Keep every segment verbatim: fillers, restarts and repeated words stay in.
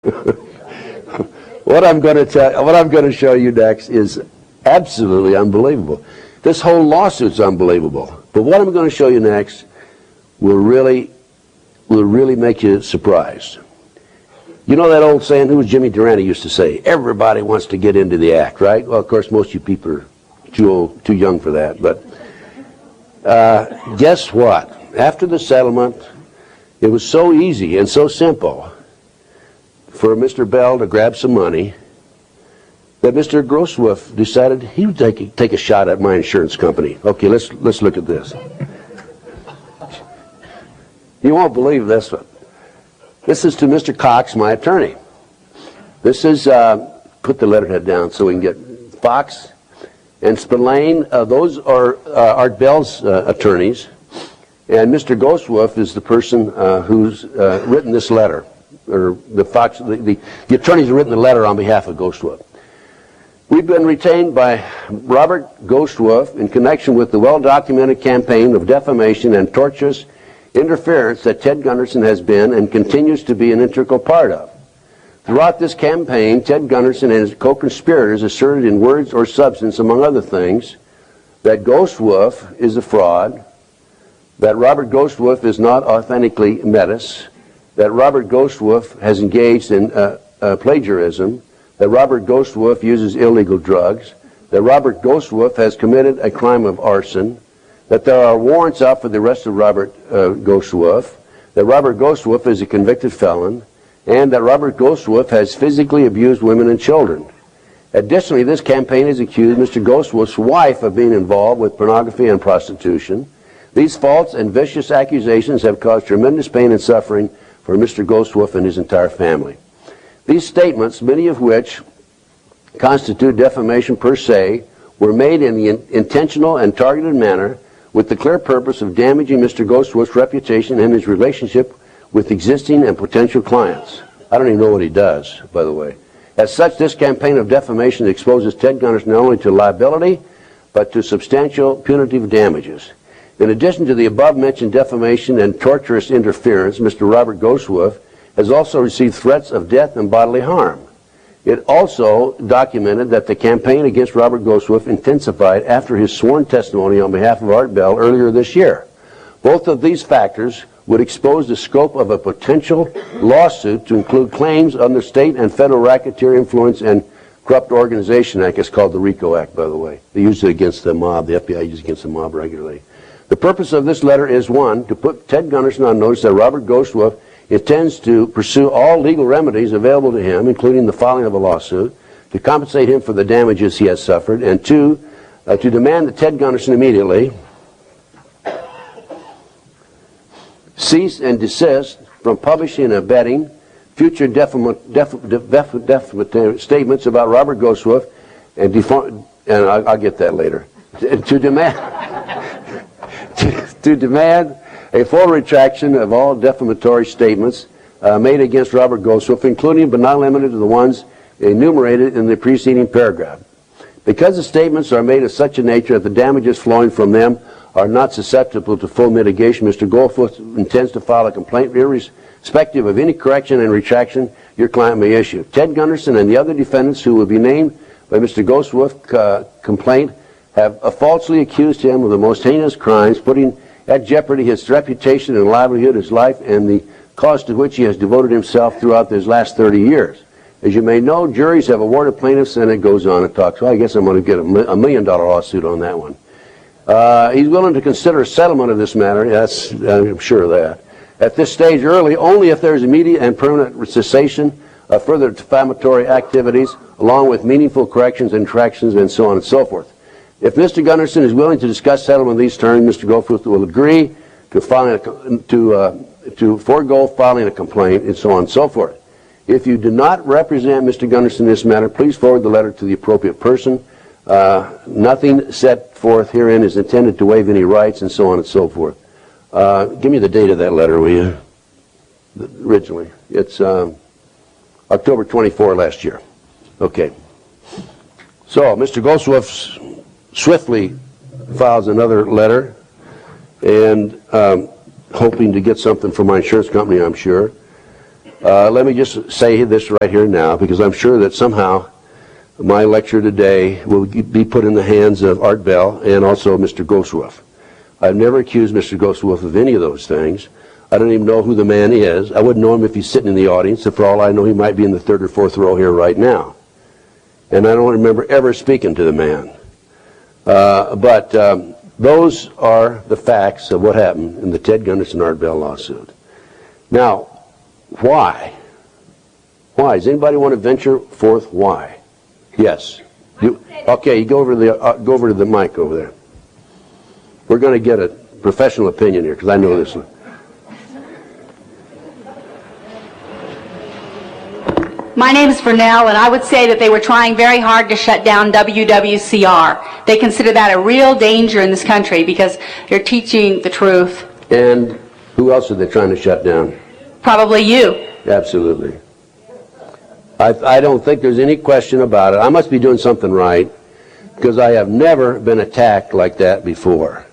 What I'm going to tell, what I'm going to show you next is absolutely unbelievable. This whole lawsuit's unbelievable. But what I'm going to show you next will really, will really make you surprised. You know that old saying, who was Jimmy Durante used to say, everybody wants to get into the act, right? Well, of course, most of you people are too old, too young for that. But uh, guess what? After the settlement, it was so easy and so simple for Mister Bell to grab some money that Mister Grosswolf decided he would take a, take a shot at my insurance company. Okay, let's let's look at this. You won't believe this one. This is to Mister Cox, my attorney. This is, uh, put the letterhead down so we can get Fox and Spillane. Uh, those are uh, Art Bell's uh, attorneys. And Mister Grosswolf is the person uh, who's uh, written this letter. Or the Fox, the, the, the attorneys have written the letter on behalf of Grosswolf. We've been retained by Robert Grosswolf in connection with the well-documented campaign of defamation and tortious interference that Ted Gunderson has been and continues to be an integral part of. Throughout this campaign, Ted Gunderson and his co-conspirators asserted in words or substance, among other things, that Grosswolf is a fraud, that Robert Grosswolf is not authentically Metis, that Robert Grosswolf has engaged in uh, uh, plagiarism, that Robert Grosswolf uses illegal drugs, that Robert Grosswolf has committed a crime of arson, that there are warrants out for the arrest of Robert uh, Grosswolf, that Robert Grosswolf is a convicted felon, and that Robert Grosswolf has physically abused women and children. Additionally, this campaign has accused Mister Grosswolf's wife of being involved with pornography and prostitution. These false and vicious accusations have caused tremendous pain and suffering for Mister Grosswolf and his entire family. These statements, many of which constitute defamation per se, were made in the in intentional and targeted manner with the clear purpose of damaging Mister Grosswolf's reputation and his relationship with existing and potential clients. I don't even know what he does, by the way. As such, this campaign of defamation exposes Ted Gunderson not only to liability, but to substantial punitive damages. In addition to the above-mentioned defamation and torturous interference, Mister Robert Grosswolf has also received threats of death and bodily harm. It also documented that the campaign against Robert Grosswolf intensified after his sworn testimony on behalf of Art Bell earlier this year. Both of these factors would expose the scope of a potential lawsuit to include claims under state and federal racketeer influence and corrupt organization act. It's called the RICO Act, by the way. They use it against the mob. The F B I uses it against the mob regularly. The purpose of this letter is, one, to put Ted Gunderson on notice that Robert Grosswolf intends to pursue all legal remedies available to him, including the filing of a lawsuit, to compensate him for the damages he has suffered, and two, uh, to demand that Ted Gunderson immediately cease and desist from publishing and abetting future defamatory statements about Robert Grosswolf, and, and I'll, I'll get that later, to demand to, to demand a full retraction of all defamatory statements uh, made against Robert Grosswolf, including but not limited to the ones enumerated in the preceding paragraph. Because the statements are made of such a nature that the damages flowing from them are not susceptible to full mitigation, Mister Grosswolf intends to file a complaint irrespective of any correction and retraction your client may issue. Ted Gunderson and the other defendants who will be named by Mister Grosswolf's uh, complaint have uh, falsely accused him of the most heinous crimes, putting at jeopardy his reputation and livelihood, his life, and the cause to which he has devoted himself throughout his last thirty years. As you may know, juries have awarded plaintiffs, and it goes on and talks. Well, I guess I'm going to get a, a million dollar lawsuit on that one. Uh, he's willing to consider a settlement of this matter. That's, I'm sure of that. At this stage early, only if there is immediate and permanent cessation of further defamatory activities, along with meaningful corrections and corrections and so on and so forth. If Mister Gunderson is willing to discuss settlement of these terms, Mister Grosswolf will agree to filing a, to uh, to forego filing a complaint and so on and so forth. If you do not represent Mister Gunderson in this matter, please forward the letter to the appropriate person. Uh, nothing set forth herein is intended to waive any rights and so on and so forth. Uh, give me the date of that letter, will you? Originally, it's um, October twenty-fourth last year. Okay. So Mister Grosswolf swiftly files another letter, and um, hoping to get something from my insurance company, I'm sure. Uh, let me just say this right here now, because I'm sure that somehow my lecture today will be put in the hands of Art Bell and also Mister Goswolf. I've never accused Mister Goswolf of any of those things. I don't even know who the man is. I wouldn't know him if he's sitting in the audience, and for all I know, he might be in the third or fourth row here right now. And I don't remember ever speaking to the man. Uh, but um, those are the facts of what happened in the Ted Gunderson Art Bell lawsuit. Now, why? Why? Does anybody want to venture forth why? Yes. You, okay, you go over to the uh, go over to the mic over there. We're going to get a professional opinion here because I know this one. My name is Vernell, and I would say that they were trying very hard to shut down W W C R. They consider that a real danger in this country because they're teaching the truth. And who else are they trying to shut down? Probably you. Absolutely. I, I don't think there's any question about it. I must be doing something right because I have never been attacked like that before.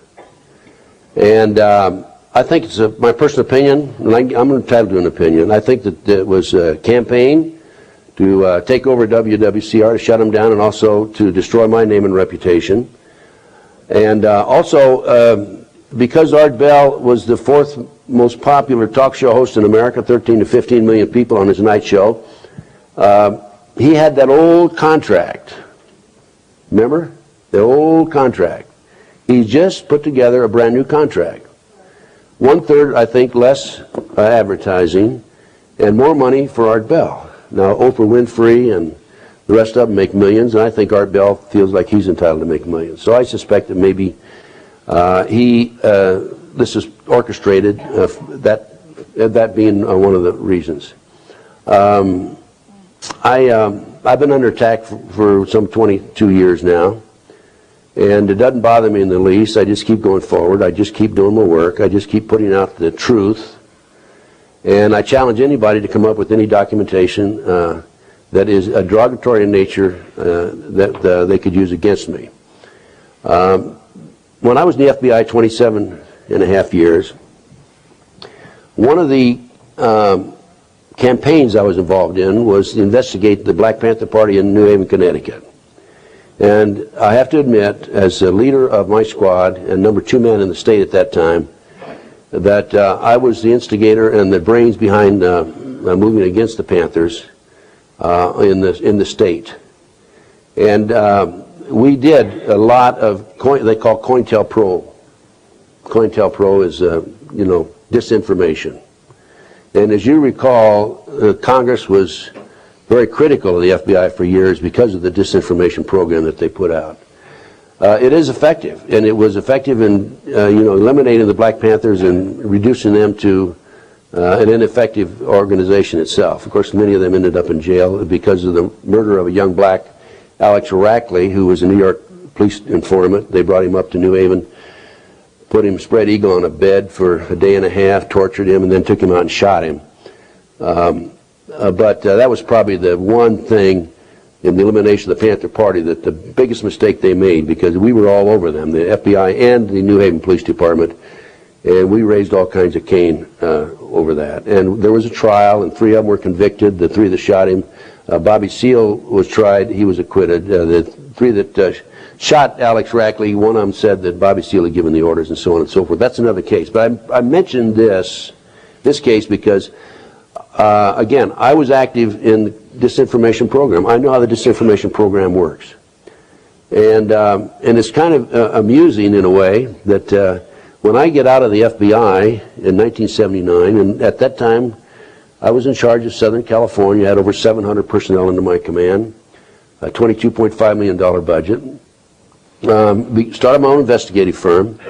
And um, I think it's a, my personal opinion, and I, I'm entitled to an opinion. I think that it was a campaign to uh, take over W W C R, to shut them down, and also to destroy my name and reputation. And uh, also, uh, because Art Bell was the fourth most popular talk show host in America, thirteen to fifteen million people on his night show, uh, he had that old contract. Remember? The old contract. He just put together a brand new contract. One third, I think, less uh, advertising and more money for Art Bell. Now, Oprah Winfrey and the rest of them make millions, and I think Art Bell feels like he's entitled to make millions. So I suspect that maybe uh, he, uh, this is orchestrated, uh, that that being uh, one of the reasons. Um, I, um, I've been under attack for, for some twenty-two years now, and it doesn't bother me in the least. I just keep going forward. I just keep doing my work. I just keep putting out the truth. And I challenge anybody to come up with any documentation uh, that is a derogatory in nature uh, that uh, they could use against me. Um, when I was in the F B I twenty-seven and a half years, one of the um, campaigns I was involved in was to investigate the Black Panther Party in New Haven, Connecticut. And I have to admit, as a leader of my squad and number two man in the state at that time, that uh, I was the instigator and the brains behind uh, uh, moving against the Panthers uh, in the in the state. And uh, we did a lot of coin, they call COINTELPRO. COINTELPRO is uh, you know disinformation. And as you recall, uh, Congress was very critical of the F B I for years because of the disinformation program that they put out. Uh, it is effective, and it was effective in uh, you know eliminating the Black Panthers and reducing them to uh, an ineffective organization itself. Of course, many of them ended up in jail because of the murder of a young black, Alex Rackley, who was a New York police informant. They brought him up to New Haven, put him spread eagle on a bed for a day and a half, tortured him, and then took him out and shot him. Um, uh, but uh, that was probably the one thing in the elimination of the Panther Party that the biggest mistake they made, because we were all over them, the F B I and the New Haven Police Department, and we raised all kinds of cane uh, over that. And there was a trial, and three of them were convicted. The three that shot him, uh, Bobby Seale was tried. He was acquitted. Uh, the three that uh, shot Alex Rackley, one of them said that Bobby Seale had given the orders, and so on and so forth. That's another case. But I, I mentioned this, this case because, uh, again, I was active in the disinformation program. I know how the disinformation program works. And, um, and it's kind of uh, amusing in a way that uh, when I get out of the F B I in nineteen seventy-nine, and at that time I was in charge of Southern California, had over seven hundred personnel under my command, a twenty-two point five million dollars budget, um, we started my own investigative firm,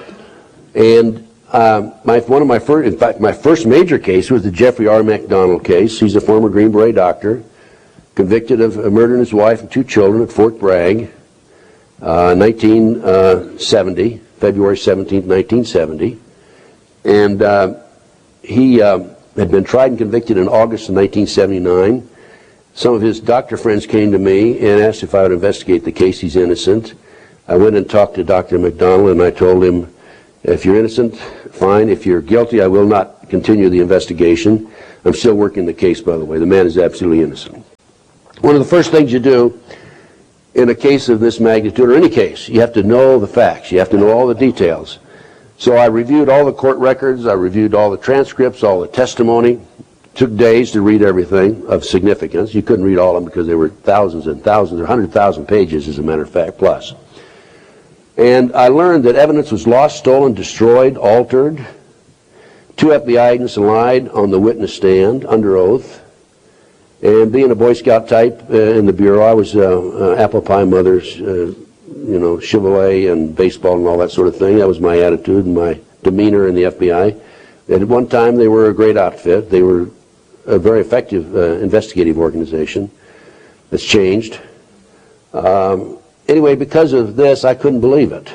and um, my, one of my first, in fact, my first major case was the Jeffrey R. McDonald case. He's a former Green Beret doctor, convicted of murdering his wife and two children at Fort Bragg, uh, nineteen seventy, February seventeenth, nineteen seventy. And uh, he uh, had been tried and convicted in August of nineteen seventy-nine. Some of his doctor friends came to me and asked if I would investigate the case. He's innocent. I went and talked to Doctor McDonald, and I told him, if you're innocent, fine. If you're guilty, I will not continue the investigation. I'm still working the case, by the way. The man is absolutely innocent. One of the first things you do in a case of this magnitude, or any case, you have to know the facts. You have to know all the details. So I reviewed all the court records. I reviewed all the transcripts, all the testimony. It took days to read everything of significance. You couldn't read all of them because there were thousands and thousands, or one hundred thousand pages, as a matter of fact, plus. And I learned that evidence was lost, stolen, destroyed, altered. Two F B I agents lied on the witness stand under oath. And being a Boy Scout type uh, in the Bureau, I was uh, uh, apple pie mother's, uh, you know, Chevrolet and baseball and all that sort of thing. That was my attitude and my demeanor in the F B I. And at one time, they were a great outfit. They were a very effective uh, investigative organization. It's changed. Um, anyway, because of this, I couldn't believe it.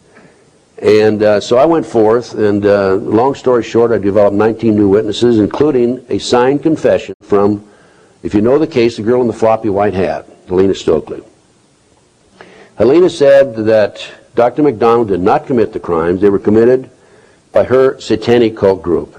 And uh, so I went forth, and uh, long story short, I developed nineteen new witnesses, including a signed confession from, if you know the case, the girl in the floppy white hat, Helena Stokely. Helena said that Doctor McDonald did not commit the crimes. They were committed by her satanic cult group.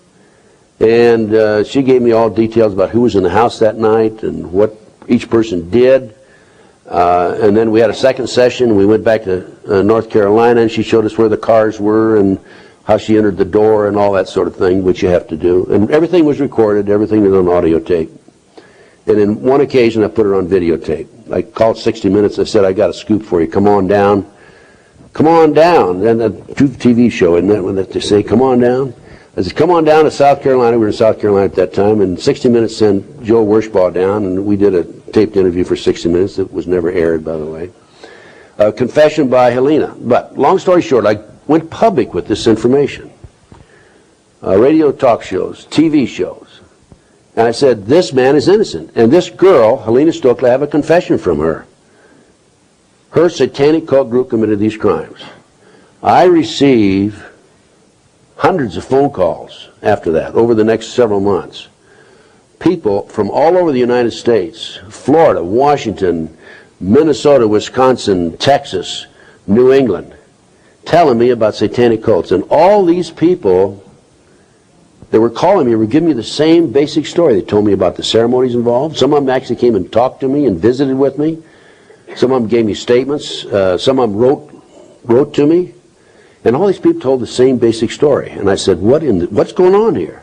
And uh, she gave me all details about who was in the house that night and what each person did. Uh, and then we had a second session. We went back to uh, North Carolina, and she showed us where the cars were and how she entered the door and all that sort of thing, which you have to do. And everything was recorded. Everything was on audio tape. And in one occasion, I put her on videotape. I called sixty minutes. I said, I got a scoop for you. Come on down. Come on down. And a T V show, isn't that when they say, come on down? I said, come on down to South Carolina. We were in South Carolina at that time. And sixty minutes sent Joe Werschbaugh down, and we did a taped interview for sixty minutes that was never aired, by the way. A confession by Helena. But long story short, I went public with this information. Uh, radio talk shows, T V shows. And I said, this man is innocent. And this girl, Helena Stokely, I have a confession from her. Her satanic cult group committed these crimes. I receive hundreds of phone calls after that, over the next several months. People from all over the United States, Florida, Washington, Minnesota, Wisconsin, Texas, New England, telling me about satanic cults. And all these people that were calling me were giving me the same basic story. They told me about the ceremonies involved. Some of them actually came and talked to me and visited with me. Some of them gave me statements. Uh, some of them wrote, wrote to me. And all these people told the same basic story. And I said, what in the, what's going on here?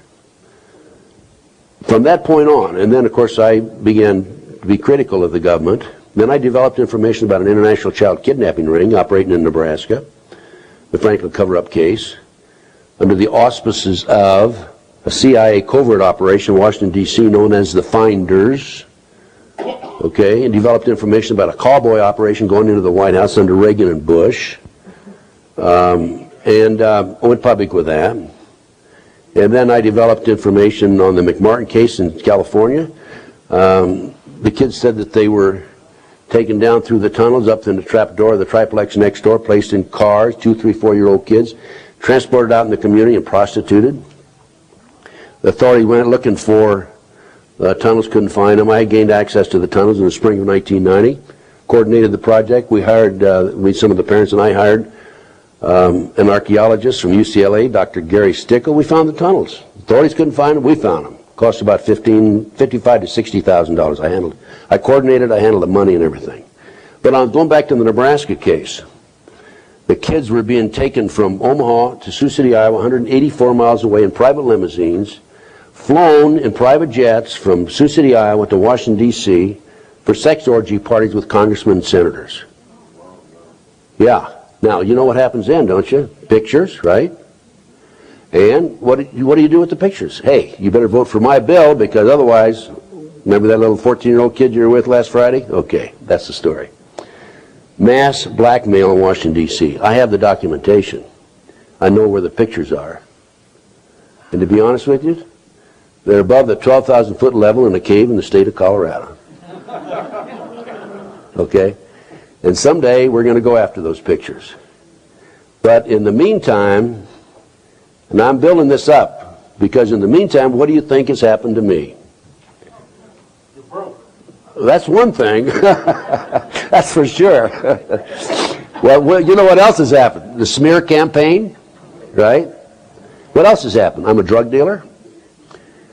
From that point on, and then of course I began to be critical of the government. Then I developed information about an international child kidnapping ring operating in Nebraska, the Franklin cover-up case, under the auspices of a C I A covert operation in Washington, D C known as the Finders, okay, and developed information about a cowboy operation going into the White House under Reagan and Bush, um, and uh, I went public with that. And then I developed information on the McMartin case in California. Um, the kids said that they were taken down through the tunnels up in the trap door of the triplex next door, placed in cars, two, three, four-year-old kids, transported out in the community and prostituted. The authority went looking for the tunnels, couldn't find them. I gained access to the tunnels in the spring of nineteen ninety, coordinated the project. We hired, uh, we, some of the parents and I hired um, an archaeologist from U C L A, Doctor Gary Stickle. We found the tunnels. Authorities couldn't find them. We found them. Cost about fifteen, fifty-five to sixty thousand dollars. I handled, I coordinated, I handled the money and everything. But I'm going back to the Nebraska case. The kids were being taken from Omaha to Sioux City, Iowa, one hundred eighty-four miles away in private limousines, flown in private jets from Sioux City, Iowa to Washington, D C for sex orgy parties with congressmen and senators. Yeah. Now, you know what happens then, don't you? Pictures, right? And what do you, what do you do with the pictures? Hey, you better vote for my bill because otherwise, remember that little fourteen-year-old kid you were with last Friday? Okay, that's the story. Mass blackmail in Washington, D C I have the documentation. I know where the pictures are. And to be honest with you, they're above the twelve thousand foot level in a cave in the state of Colorado. Okay? And someday we're going to go after those pictures. But in the meantime, and I'm building this up, because in the meantime, what do you think has happened to me? You're broke. That's one thing. That's for sure. well, well, you know what else has happened? The smear campaign, right? What else has happened? I'm a drug dealer.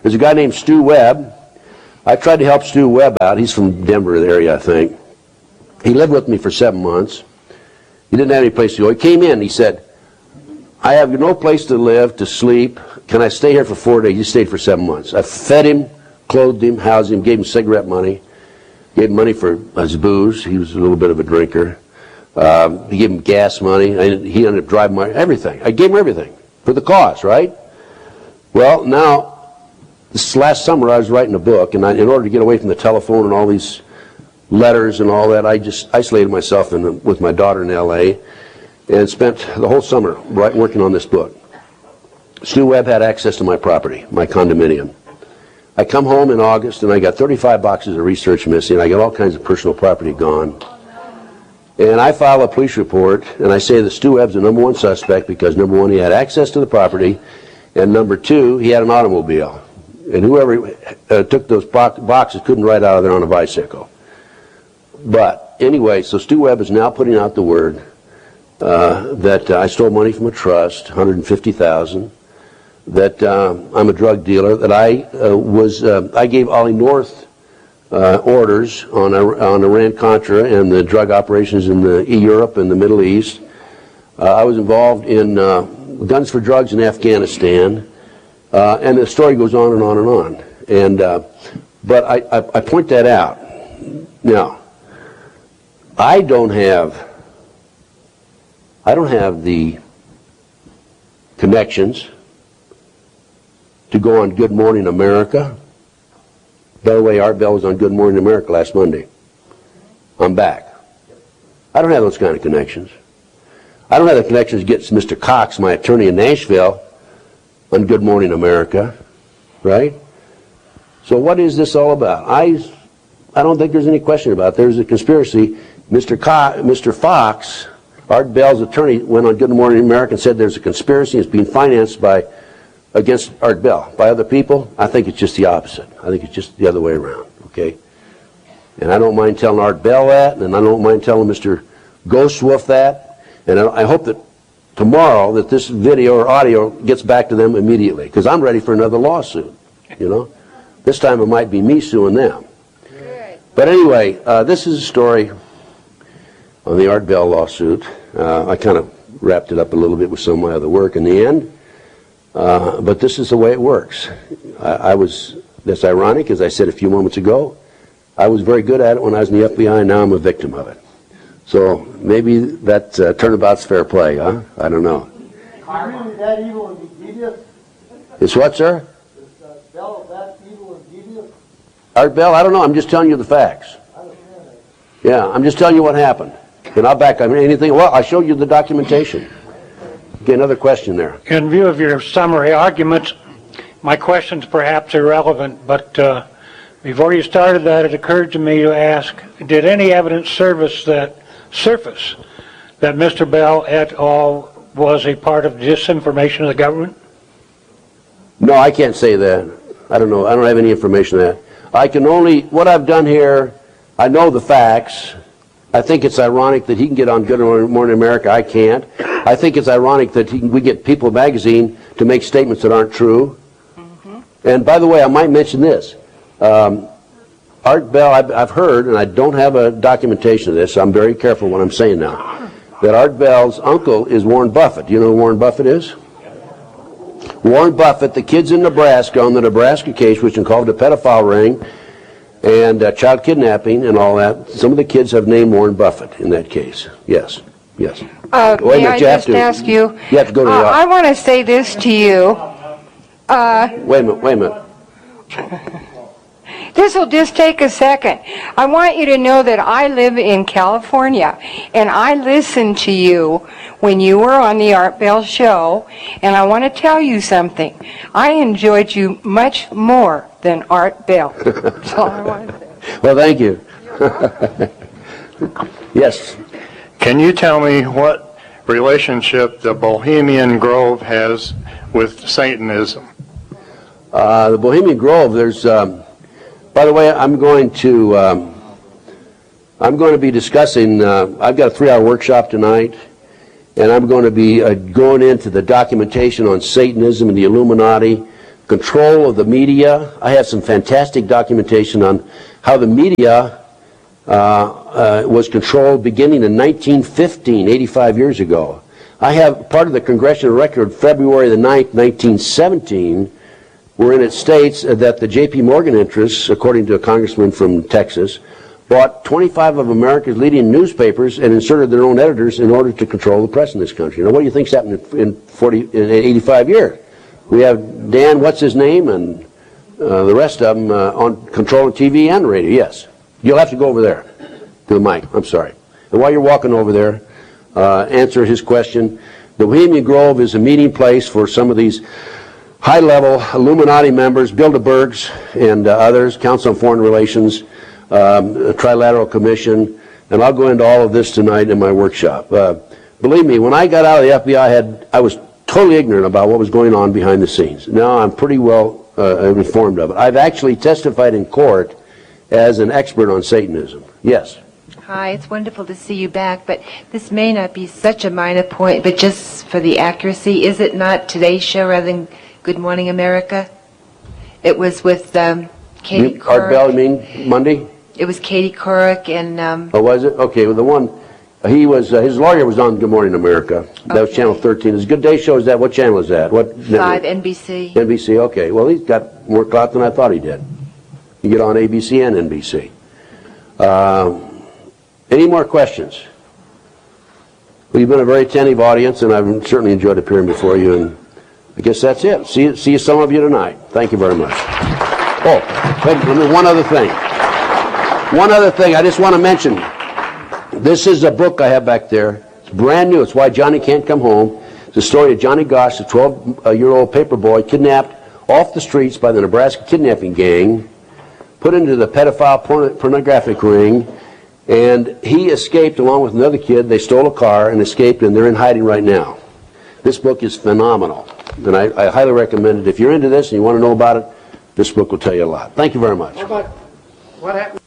There's a guy named Stu Webb. I tried to help Stu Webb out. He's from Denver area, I think. He lived with me for seven months. He didn't have any place to go. He came in. He said, I have no place to live, to sleep. Can I stay here for four days? He stayed for seven months. I fed him, clothed him, housed him, gave him cigarette money, gave him money for his booze. He was a little bit of a drinker. Um, he gave him gas money. I, he ended up driving my everything. I gave him everything for the cause, right? Well, now, this last summer I was writing a book, and I, in order to get away from the telephone and all these letters and all that, I just isolated myself in, with my daughter in L A and spent the whole summer right, working on this book. Stu Webb had access to my property, my condominium. I come home in August, and I got thirty-five boxes of research missing. I got all kinds of personal property gone. And I file a police report, and I say that Stu Webb's the number one suspect because, number one, he had access to the property, and number two, he had an automobile. And whoever uh, took those boxes couldn't ride out of there on a bicycle. But anyway, so Stu Webb is now putting out the word uh, that uh, I stole money from a trust, one hundred fifty thousand dollars, that uh, I'm a drug dealer, that I uh, was, uh, I gave Ollie North uh, orders on, on Iran-Contra and the drug operations in the Europe and the Middle East. Uh, I was involved in uh, guns for drugs in Afghanistan, uh, and the story goes on and on and on. And uh, but I, I, I point that out. Now, I don't have, I don't have the connections to go on Good Morning America. By the way, Art Bell was on Good Morning America last Monday. I'm back. I don't have those kind of connections. I don't have the connections to get Mister Cox, my attorney in Nashville, on Good Morning America, right? So what is this all about? I, I don't think there's any question about it. There's a conspiracy. Mister Co- Mister Fox, Art Bell's attorney, went on Good Morning America and said there's a conspiracy. It's being financed by against Art Bell by other people. I think it's just the opposite. I think it's just the other way around, okay? And I don't mind telling Art Bell that, and I don't mind telling Mister Ghostwolf that, and I, I hope that tomorrow that this video or audio gets back to them immediately, because I'm ready for another lawsuit, you know? This time it might be me suing them. Good. But anyway, uh, this is a story on the Art Bell lawsuit. Uh, I kind of wrapped it up a little bit with some of my other work in the end. Uh, but this is the way it works. I, I was, that's ironic, as I said a few moments ago, I was very good at it when I was in the F B I, and now I'm a victim of it. So maybe that uh, turnabout's fair play, huh? I don't know. Is he really that evil and devious? It's what, sir? Is uh, Bell that evil and devious? Art Bell, I don't know. I'm just telling you the facts. I understand that. Yeah, I'm just telling you what happened. And I'll back up anything. Well, I showed you the documentation. Okay, another question there. In view of your summary arguments, my question's perhaps irrelevant, but uh, before you started that, it occurred to me to ask, did any evidence surface that, surface that Mister Bell et al. Was a part of disinformation of the government? No, I can't say that. I don't know. I don't have any information on that. I can only, what I've done here, I know the facts. I think it's ironic that he can get on Good Morning America. I can't. I think it's ironic that he, we get People magazine to make statements that aren't true. Mm-hmm. And by the way, I might mention this. Um, Art Bell, I've, I've heard, and I don't have a documentation of this, so I'm very careful what I'm saying now, that Art Bell's uncle is Warren Buffett. Do you know who Warren Buffett is? Warren Buffett, the kids in Nebraska on the Nebraska case, which is called the pedophile ring, and uh, child kidnapping and all that. Some of the kids have named Warren Buffett in that case. Yes, yes. Uh, Wait a may minute, I you have just to- ask you? You have to go to the uh, I office. want to say this to you. Uh, Wait a minute, wait a minute. this will just take a second. I want you to know that I live in California, and I listened to you when you were on the Art Bell show, and I want to tell you something. I enjoyed you much more than Art Bell. That's all I want to say. Well, thank you. Yes. Can you tell me what relationship the Bohemian Grove has with Satanism? Uh, the Bohemian Grove, there's, um, by the way, I'm going to, um, I'm going to be discussing, uh, I've got a three-hour workshop tonight, and I'm going to be uh, going into the documentation on Satanism and the Illuminati, control of the media. I have some fantastic documentation on how the media uh, uh, was controlled beginning in nineteen fifteen, eighty-five years ago. I have part of the congressional record, February the ninth, nineteen seventeen, wherein it states that the J P Morgan interests, according to a congressman from Texas, bought twenty-five of America's leading newspapers and inserted their own editors in order to control the press in this country. Now, what do you think's happened in forty, in eighty-five years? We have Dan, what's his name, and uh, the rest of them uh, on controlling T V and radio. Yes, you'll have to go over there to the mic. I'm sorry. And while you're walking over there, uh, answer his question. The Bohemian Grove is a meeting place for some of these high-level Illuminati members, Bilderbergs and uh, others, Council on Foreign Relations, um, a Trilateral Commission, and I'll go into all of this tonight in my workshop. Uh, believe me, when I got out of the F B I, I, had, I was totally ignorant about what was going on behind the scenes. Now I'm pretty well uh, informed of it. I've actually testified in court as an expert on Satanism. Yes? Hi, it's wonderful to see you back, but this may not be such a minor point, but just for the accuracy, is it not Today's Show rather than Good Morning America? It was with um, Katie You, Art Bell, you Couric. mean Monday? It was Katie Couric and um, Oh, was it? Okay, well, the one, he was, uh, his lawyer was on Good Morning America. That was Okay. Channel thirteen. His Good Day Show is that, what channel is that? What five network? N B C. N B C, okay. Well, he's got more clout than I thought he did. You get on A B C and N B C. Uh, any more questions? Well, you've been a very attentive audience, and I've certainly enjoyed appearing before you, and I guess that's it. See, see some of you tonight. Thank you very much. Oh, wait, let me- one other thing. One other thing I just want to mention. This is a book I have back there. It's brand new. It's Why Johnny Can't Come Home. It's the story of Johnny Gosch, a twelve-year-old paper boy kidnapped off the streets by the Nebraska kidnapping gang, put into the pedophile porn- pornographic ring, and he escaped along with another kid. They stole a car and escaped, and they're in hiding right now. This book is phenomenal, and I, I highly recommend it. If you're into this and you want to know about it, this book will tell you a lot. Thank you very much. What about, what happened?